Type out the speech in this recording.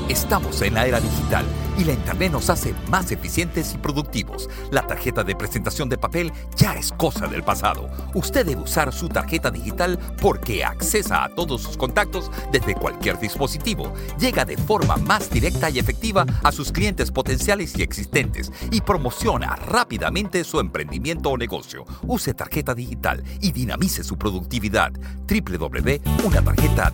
Estamos en la era digital y la Internet nos hace más eficientes y productivos. La tarjeta de presentación de papel ya es cosa del pasado. Usted debe usar su tarjeta digital porque accesa a todos sus contactos desde cualquier dispositivo. Llega de forma más directa y efectiva a sus clientes potenciales y existentes y promociona rápidamente su emprendimiento o negocio. Use tarjeta digital y dinamice su productividad. www.unatarjetadigital.com